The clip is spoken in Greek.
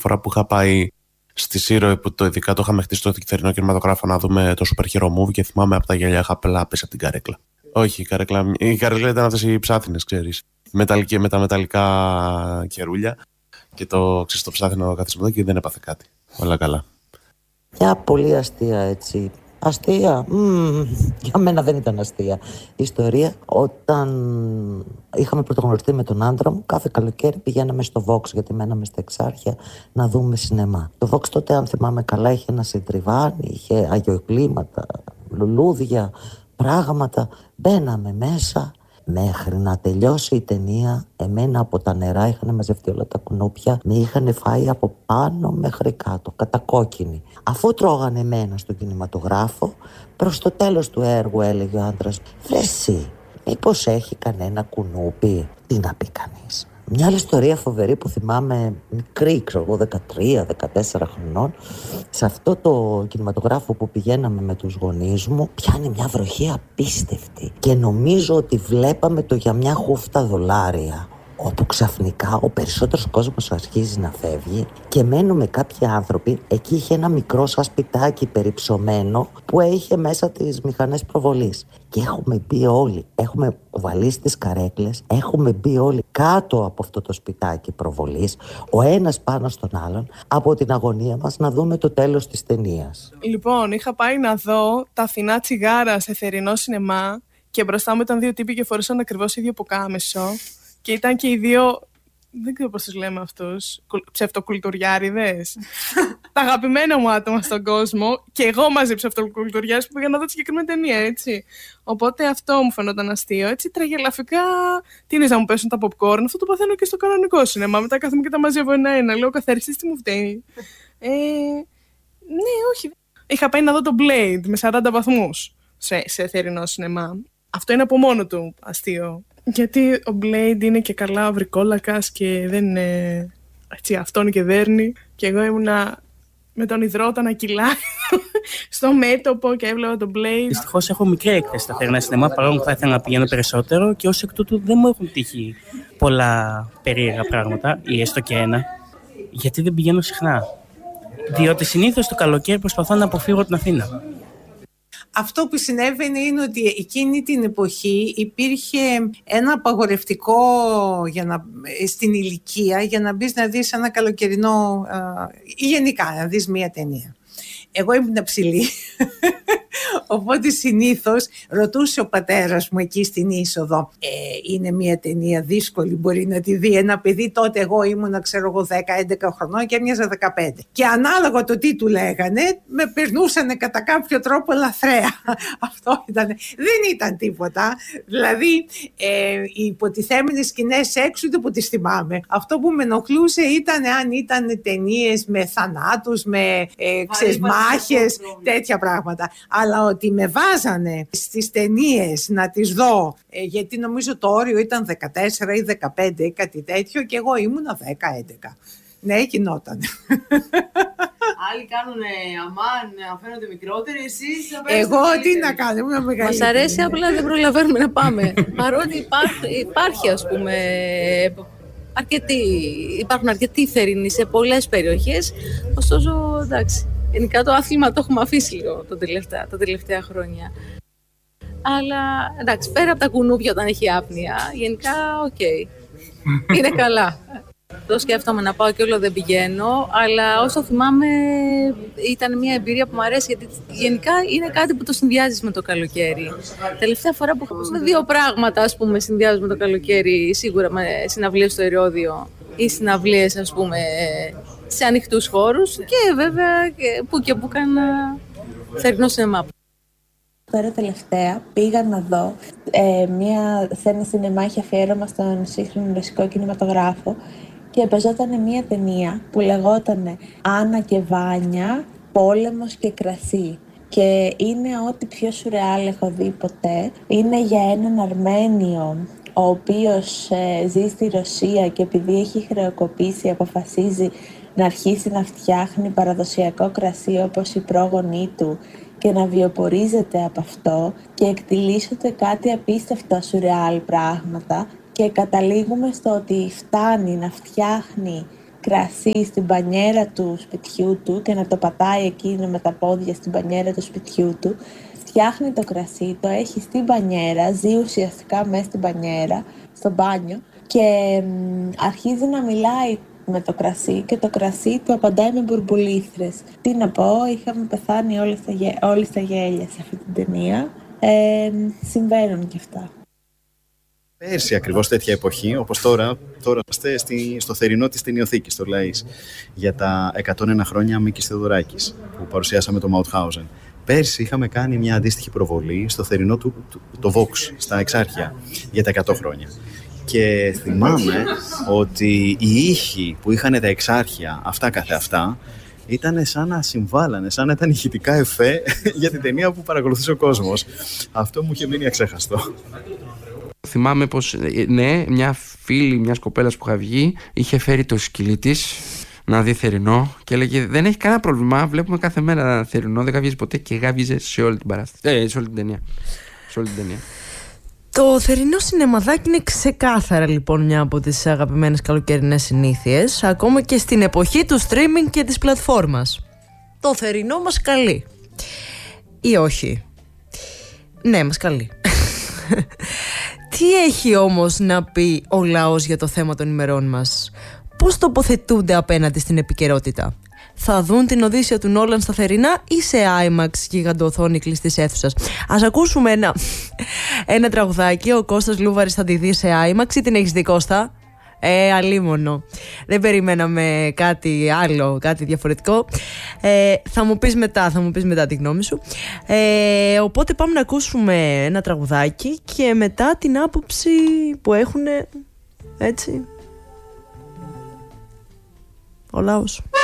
φορά που είχα πάει στη Σύρο, που ειδικά το είχαμε χτίσει στο θερινό κινηματογράφο να δούμε το Super Hero Movie και θυμάμαι από τα γυαλιά είχα απλά πέσει από την καρέκλα. Όχι, η καρέκλα ήταν αυτές οι ψάθινες, ξέρεις. Με τα μεταλλικά κερούλια και το ψάθινο καθισμό και δεν έπαθε κάτι. Όλα καλά. Μια πολύ αστεία έτσι. Αστεία. Για μένα δεν ήταν αστεία. Η ιστορία, όταν είχαμε πρωτογνωριστεί με τον άντρα μου, κάθε καλοκαίρι πηγαίναμε στο Vox, γιατί μέναμε στα Εξάρχεια, να δούμε σινεμά. Το Vox τότε, αν θυμάμαι καλά, είχε ένα συντριβάνι, είχε αγιοκλίματα, λουλούδια, πράγματα. Μπαίναμε μέσα. Μέχρι να τελειώσει η ταινία, εμένα από τα νερά είχαν μαζευτεί όλα τα κουνούπια, με είχαν φάει από πάνω μέχρι κάτω, κατακόκκινοι. Αφού τρώγανε εμένα στον κινηματογράφο, προς το τέλος του έργου έλεγε ο άντρας: «Βρε εσύ, μήπως έχει κανένα κουνούπι?» Τι να πει κανείς. Μια άλλη ιστορία φοβερή που θυμάμαι, μικρή, ξέρω εγώ, 13-14 χρονών, σε αυτό το κινηματογράφο που πηγαίναμε με τους γονείς μου, πιάνει μια βροχή απίστευτη και νομίζω ότι βλέπαμε το για μια χούφτα $, όπου ξαφνικά ο περισσότερος κόσμος αρχίζει να φεύγει και μένουμε κάποιοι άνθρωποι. Εκεί είχε ένα μικρό σαν σπιτάκι περιψωμένο που είχε μέσα τις μηχανές προβολής και έχουμε μπει όλοι, έχουμε βαλίσει τις καρέκλες, έχουμε μπει όλοι κάτω από αυτό το σπιτάκι προβολής, ο ένας πάνω στον άλλον, από την αγωνία μας να δούμε το τέλος της ταινίας. Λοιπόν, είχα πάει να δω τα φθηνά τσιγάρα σε θερινό σινεμά και μπροστά μου ήταν δύο τύποι και φορούσαν ακριβώς ίδιο πουκάμισο. Και ήταν και οι δύο, δεν ξέρω πώς τους λέμε αυτούς, ψευτοκουλτουριάριδες. Τα αγαπημένα μου άτομα στον κόσμο και εγώ μαζί ψευτοκουλτουριάριδες που πήγα να δω τη συγκεκριμένη ταινία, έτσι. Οπότε αυτό μου φαινόταν αστείο, έτσι. Τραγελαφικά, τι είναι να μου πέσουν τα popcorn, αυτό το παθαίνω και στο κανονικό σινεμά. Μετά κάθομαι και τα μαζεύω ένα-ένα. Λέω, καθαριστής, τι μου φταίει. Ναι, όχι. Είχα πάει να δω το Blade με 40 βαθμούς σε θερινό σινεμά. Αυτό είναι από μόνο του αστείο. Γιατί ο Blade είναι και καλά βρικόλακας και δεν είναι έτσι αυτόν και δέρνει. Και εγώ ήμουνα με τον υδρότα να κυλάει στο μέτωπο και έβλεπα τον Blade. Δυστυχώς έχω μικρή έκθεση στα θερινά σινεμά, παρόλο που θα ήθελα να πηγαίνω περισσότερο και ως εκ τούτου δεν μου έχουν τύχει πολλά περίεργα πράγματα ή έστω και ένα. Γιατί δεν πηγαίνω συχνά. Διότι συνήθως το καλοκαίρι προσπαθώ να αποφύγω την Αθήνα. Αυτό που συνέβαινε είναι ότι εκείνη την εποχή υπήρχε ένα απαγορευτικό στην ηλικία για να μπεις να δεις ένα καλοκαιρινό ή γενικά να δεις μία ταινία. Εγώ ήμουν ψηλή, οπότε συνήθως ρωτούσε ο πατέρας μου εκεί στην είσοδο, είναι μια ταινία δύσκολη, μπορεί να τη δει ένα παιδί? Τότε εγώ ήμουνα, ξέρω εγώ, 10-11 χρονών και έμοιαζα 15. Και ανάλογα το τι του λέγανε, με περνούσανε κατά κάποιο τρόπο λαθρέα. Αυτό ήταν. Δεν ήταν τίποτα. Δηλαδή, οι υποτιθέμενες σκηνές έξω ούτε που τις θυμάμαι. Αυτό που με ενοχλούσε ήταν αν ήταν ταινίες με θανάτους, με ξεσμάχες, τέτοια πράγματα. Αλλά ότι με βάζανε στις ταινίες να τις δω, γιατί νομίζω το όριο ήταν 14 ή 15 ή κάτι τέτοιο και εγώ ήμουνα 10-11. Ναι, γινόταν. Άλλοι κάνουν αμάν, φαίνονται μικρότεροι, εσείς... Εγώ τι να κάνω, ήμουν μεγαλύτερη. Μας αρέσει, απλά δεν προλαβαίνουμε να πάμε. Παρότι υπάρχει, ας πούμε, υπάρχουν αρκετοί θερινοί σε πολλές περιοχές, ωστόσο, εντάξει. Γενικά το άθλημα το έχουμε αφήσει λίγο τα τελευταία χρόνια. Αλλά εντάξει, πέρα από τα κουνούπια όταν έχει άπνοια, γενικά οκ. Είναι καλά. Το σκέφτομαι να πάω και όλο δεν πηγαίνω, αλλά όσο θυμάμαι ήταν μια εμπειρία που μου αρέσει, γιατί γενικά είναι κάτι που το συνδυάζεις με το καλοκαίρι. Τελευταία φορά που έχω δύο πράγματα, ας πούμε, συνδυάζω με το καλοκαίρι, σίγουρα με συναυλίες στο Ηρώδειο ή συναυλίες, ας πούμε, σε ανοιχτούς χώρους και βέβαια που και που κάνα θερινό σινεμά. Τώρα τελευταία πήγα να δω σε ένα σινεμά, είχε αφιέρωμα στον σύγχρονο ρωσικό κινηματογράφο και παίζονταν μια ταινία που λεγόταν Άννα και Βάνια, πόλεμος και κρασί. Και είναι ό,τι πιο σουρεάλ έχω δει ποτέ. Είναι για έναν Αρμένιο ο οποίος ζει στη Ρωσία και επειδή έχει χρεοκοπήσει αποφασίζει να αρχίσει να φτιάχνει παραδοσιακό κρασί όπως οι πρόγονοί του και να βιοπορίζεται από αυτό και εκτιλήσονται κάτι απίστευτα σουρεάλ πράγματα και καταλήγουμε στο ότι φτάνει να φτιάχνει κρασί στην μπανιέρα του σπιτιού του και να το πατάει εκείνο με τα πόδια στην μπανιέρα του σπιτιού του. Φτιάχνει το κρασί, το έχει στην μπανιέρα, ζει ουσιαστικά μέσα στην μπανιέρα, στο μπάνιο και αρχίζει να μιλάει με το κρασί και το κρασί του απαντάει με μπουρμπουλήθρες. Τι να πω, είχαμε πεθάνει όλοι στα γέλια σε αυτή την ταινία. Συμβαίνουν και αυτά. Πέρσι ακριβώς τέτοια εποχή, όπως τώρα είμαστε στο θερινό της ταινιοθήκης, στο Λαΐς, για τα 101 χρόνια Μίκης Θεοδωράκης, που παρουσιάσαμε το Μαουτχάουζεν. Πέρσι είχαμε κάνει μια αντίστοιχη προβολή στο θερινό το Vox, στα Εξάρχεια, για τα 100 χρόνια. Και θυμάμαι ότι οι ήχοι που είχαν τα Εξάρχεια, αυτά καθεαυτά, ήταν σαν να συμβάλλανε, σαν να ήταν ηχητικά εφέ για την ταινία που παρακολουθούσε ο κόσμος. Αυτό μου είχε μείνει αξέχαστο. Θυμάμαι πως, ναι, μια φίλη μιας κοπέλας που είχα βγει είχε φέρει το σκυλί της να δει θερινό και έλεγε δεν έχει κανένα πρόβλημα, βλέπουμε κάθε μέρα θερινό, δεν γαβίζει ποτέ και γάβιζε σε όλη την παράσταση, σε όλη την ταινία. Το θερινό σινεμαδάκι είναι ξεκάθαρα λοιπόν μια από τις αγαπημένες καλοκαιρινές συνήθειες, ακόμα και στην εποχή του streaming και της πλατφόρμας. Το θερινό μας καλεί. Ή όχι. Ναι, μας καλεί. Τι έχει όμως να πει ο λαός για το θέμα των ημερών μας? Πώς τοποθετούνται απέναντι στην επικαιρότητα? Θα δουν την Οδύσσεια του Νόλαν στα θερινά ή σε IMAX γιγαντοοθόνη κλειστής αίθουσας? Ας ακούσουμε ένα τραγουδάκι. Ο Κώστας Λούβαρης θα τη δει σε IMAX ή την έχεις δει, Κώστα? Αλίμονο. Δεν περιμέναμε κάτι άλλο, κάτι διαφορετικό. Θα μου πεις μετά τη γνώμη σου. Οπότε πάμε να ακούσουμε ένα τραγουδάκι και μετά την άποψη που έχουν, έτσι, ο λαός.